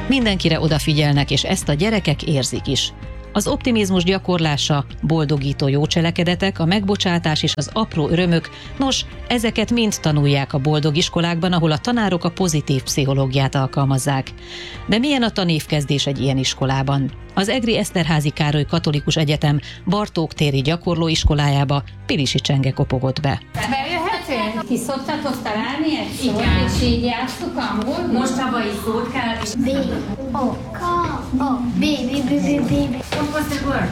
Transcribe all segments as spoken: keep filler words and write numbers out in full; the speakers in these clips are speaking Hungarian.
Mindenkire odafigyelnek, és ezt a gyerekek érzik is. Az optimizmus gyakorlása, boldogító jó cselekedetek, a megbocsátás és az apró örömök, nos, ezeket mind tanulják a boldog iskolákban, ahol a tanárok a pozitív pszichológiát alkalmazzák. De milyen a tanévkezdés egy ilyen iskolában? Az Egri Eszterházy Károly Katolikus Egyetem Bartók téri gyakorlóiskolájába Pilisi Csenge kopogott be. Bejöhetünk? Ti szoktatok találni egy szót, és így játszuk angol? Most abban is szót kell, és... B, O, K, O, B, B, B, B, B, B. What was the word?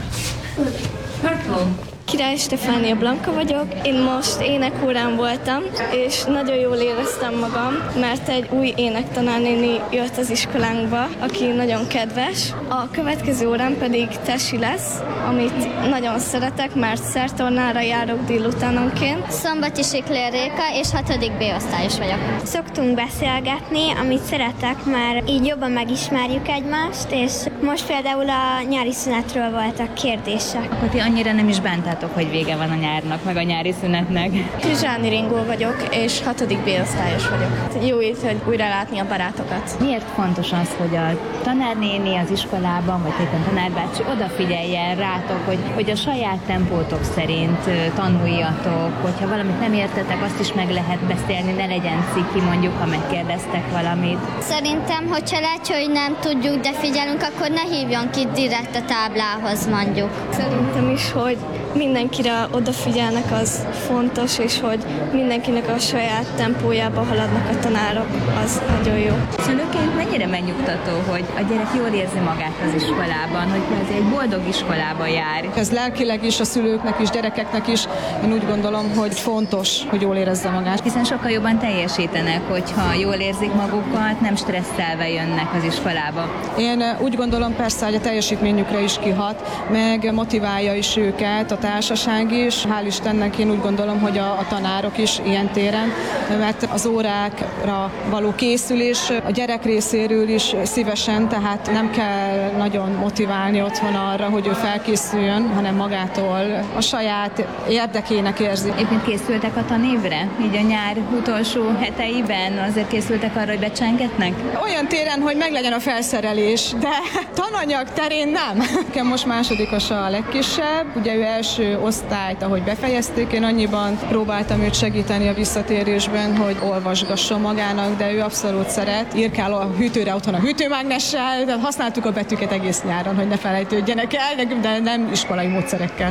Purple. Király Stefánia Blanka vagyok, én most énekórán voltam, és nagyon jól éreztem magam, mert egy új énektanárnéni jött az iskolánkba, aki nagyon kedves. A következő órán pedig tesi lesz, amit nagyon szeretek, mert szertornára járok délutánonként. Szombati Siklér Réka, és hatodik B osztályos vagyok. Szoktunk beszélgetni, amit szeretek, mert így jobban megismerjük egymást, és most például a nyári szünetről voltak kérdések. Akkor ti annyira nem is bántátok, hogy vége van a nyárnak, meg a nyári szünetnek. Zsáni Ringó vagyok, és hatodik B osztályos vagyok. Jó itt, hogy újra látni a barátokat. Miért fontos az, hogy a tanárnéni az iskolában, vagy éppen tanárbácsi odafigyeljen rátok, hogy, hogy a saját tempótok szerint tanuljatok, hogyha valamit nem értetek, azt is meg lehet beszélni, ne legyen ciki mondjuk, ha megkérdeztek valamit. Szerintem, hogyha látja, hogy nem tudjuk, de figyelünk, akkor ne hívjon ki direkt a táblához mondjuk. Szerintem is, hogy mindenkire odafigyelnek, az fontos, és hogy mindenkinek a saját tempójába haladnak a tanárok, az nagyon jó. Szülőként mennyire megnyugtató, hogy a gyerek jól érzi magát az iskolában, hogy ez egy boldog iskolába jár. Ez lelkileg is, a szülőknek is, gyerekeknek is, én úgy gondolom, hogy fontos, hogy jól érezze magát. Hiszen sokkal jobban teljesítenek, hogyha jól érzik magukat, nem stresszelve jönnek az iskolába. Én úgy gondolom persze, hogy a teljesítményükre is kihat, meg motiválja is őket, a társaság is. Hál' Istennek én úgy gondolom, hogy a, a tanárok is ilyen téren, mert az órákra való készülés a gyerek részéről is szívesen, tehát nem kell nagyon motiválni otthon arra, hogy ő felkészüljön, hanem magától a saját érdekének érzi. Éppen készültek a tanévre? Így a nyár utolsó heteiben azért készültek arra, hogy becsengetnek? Olyan téren, hogy meglegyen a felszerelés, de tananyag terén nem. Nekem most másodikos a legkisebb, ugye ő első osztályt, ahogy befejezték, én annyiban próbáltam őt segíteni a visszatérésben, hogy olvasgasson magának, de ő abszolút szeret. Írkál a hűtőre otthon a hűtőmágnessel, de használtuk a betűket egész nyáron, hogy ne felejtődjenek el, de nem iskolai módszerekkel.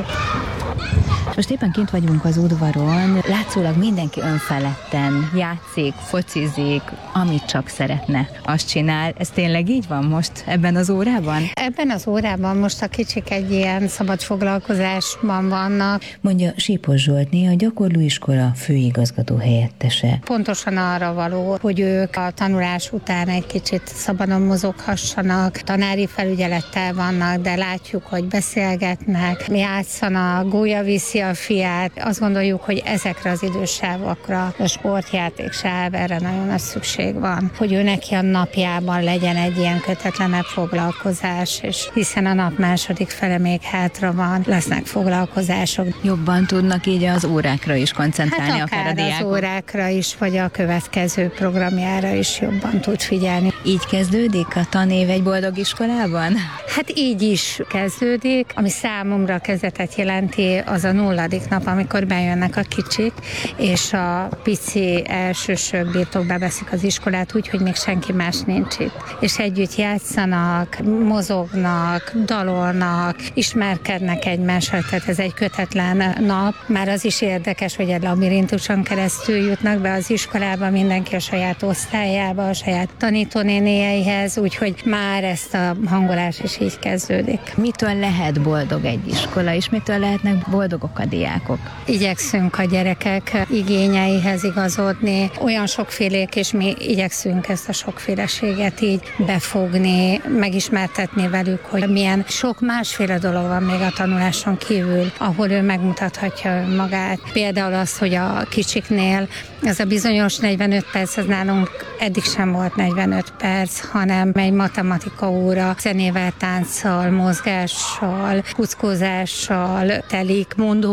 Most éppen kint vagyunk az udvaron, látszólag mindenki önfeledten játszik, focizik, amit csak szeretne, azt csinál. Ez tényleg így van most ebben az órában? Ebben az órában most a kicsik egy ilyen szabad foglalkozásban vannak. Mondja Sípos Zsoltné, a gyakorlóiskola főigazgató helyettese. Pontosan arra való, hogy ők a tanulás után egy kicsit szabadon mozoghassanak, tanári felügyelettel vannak, de látjuk, hogy beszélgetnek, játszanak, gólya viszi a fiát. Azt gondoljuk, hogy ezekre az idősávokra a sportjáték sáv, erre nagyon nagy szükség van, hogy ő neki a napjában legyen egy ilyen kötetlenebb foglalkozás, és hiszen a nap második fele még hátra van, lesznek foglalkozások. Jobban tudnak így az órákra is koncentrálni, hát akár a diákok. az órákra is, vagy a következő programjára is jobban tud figyelni. Így kezdődik a tanév egy boldog iskolában? Hát így is kezdődik, ami számomra kezdetet jelenti, az a nulladik nap, amikor bejönnek a kicsik, és a pici elsősök birtokba veszik az iskolát úgy, hogy még senki más nincs itt. És együtt játszanak, mozognak, dalolnak, ismerkednek egymással, tehát ez egy kötetlen nap. Már az is érdekes, hogy egy labirintuson keresztül jutnak be az iskolába, mindenki a saját osztályába, a saját tanítónénieihez, úgyhogy már ezt a hangolás is így kezdődik. Mitől lehet boldog egy iskola, és mitől lehetnek boldogok a diákok? Igyekszünk a gyerekek igényeihez igazodni, olyan sokfélék, és mi igyekszünk ezt a sokféleséget így befogni, megismertetni velük, hogy milyen sok másféle dolog van még a tanuláson kívül, ahol ő megmutathatja önmagát. Például az, hogy a kicsiknél ez a bizonyos negyvenöt perc, az nálunk eddig sem volt negyvenöt perc, hanem egy matematika óra zenével, tánccal, mozgással, kuckózással telik, mondó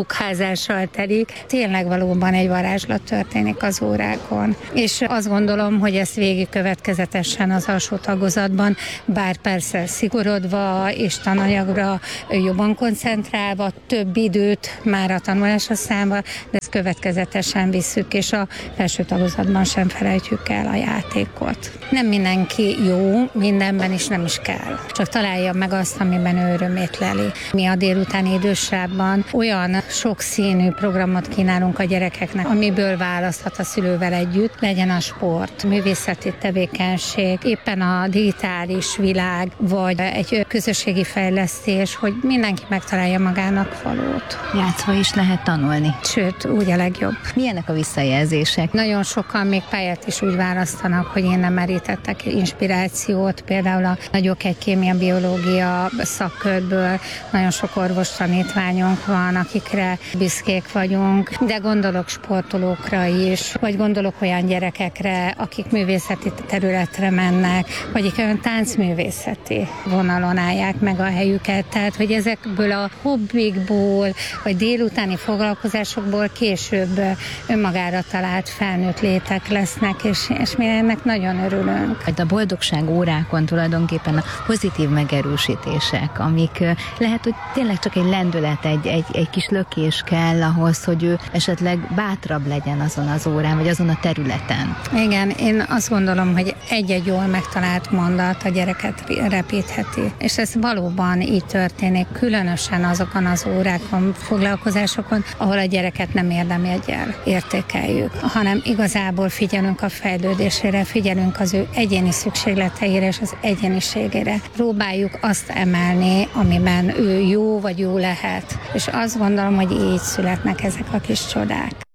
lukházással telik. Tényleg valóban egy varázslat történik az órákon. És azt gondolom, hogy ezt végig következetesen az alsó tagozatban, bár persze szigorodva és tananyagra jobban koncentrálva, több időt már a tanulásra számba, de ezt következetesen visszük, és a felső tagozatban sem felejtjük el a játékot. Nem mindenki jó, mindenben is nem is kell. Csak találja meg azt, amiben ő örömét leli. Mi a délutáni idősávban olyan sokszínű programot kínálunk a gyerekeknek, amiből választhat a szülővel együtt, legyen a sport, művészeti tevékenység, éppen a digitális világ, vagy egy közösségi fejlesztés, hogy mindenki megtalálja magának valót. Játszva is lehet tanulni. Sőt, úgy a legjobb. Milyenek a visszajelzések? Nagyon sokan még pályát is úgy választanak, hogy én nem merítettek inspirációt, például a nagyok egy kémia-biológia szakkörből nagyon sok orvostanítványunk van, akikre büszkék vagyunk, de gondolok sportolókra is, vagy gondolok olyan gyerekekre, akik művészeti területre mennek, vagy olyan táncművészeti vonalon állják meg a helyüket, tehát hogy ezekből a hobbikból, vagy délutáni foglalkozásokból később önmagára talált felnőtt létek lesznek, és, és mi ennek nagyon örülünk. A boldogság órákon tulajdonképpen a pozitív megerősítések, amik lehet, hogy tényleg csak egy lendület, egy, egy, egy kis lökés kell ahhoz, hogy ő esetleg bátrabb legyen azon az órán, vagy azon a területen. Igen, én azt gondolom, hogy egy-egy jól megtalált mondat a gyereket repítheti. És ez valóban így történik, különösen azokon az órákon, foglalkozásokon, ahol a gyereket nem érdemjeggyel értékeljük, hanem igazából figyelünk a fejlődésére, figyelünk az ő egyéni szükségleteire és az egyéniségére. Próbáljuk azt emelni, amiben ő jó vagy jó lehet. És azt gondolom, hogy így születnek ezek a kis csodák.